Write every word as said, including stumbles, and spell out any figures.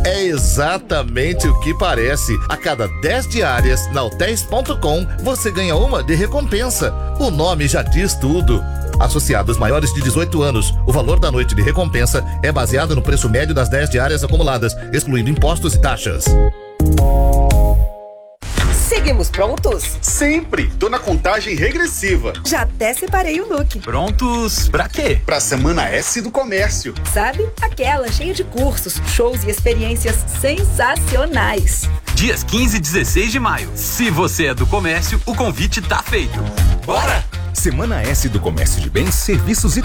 É exatamente o que parece. A cada dez diárias na hotéis ponto com, você ganha uma de recompensa. O nome já diz tudo. Associados maiores de dezoito anos, o valor da noite de recompensa é baseado no preço médio das dez diárias acumuladas, excluindo impostos e taxas. Seguimos prontos? Sempre! Tô na contagem regressiva. Já até separei o look. Prontos pra quê? Pra Semana S do Comércio. Sabe? Aquela cheia de cursos, shows e experiências sensacionais. Dias quinze e dezesseis de maio. Se você é do comércio, o convite tá feito. Bora! Semana S do Comércio de Bens, Serviços e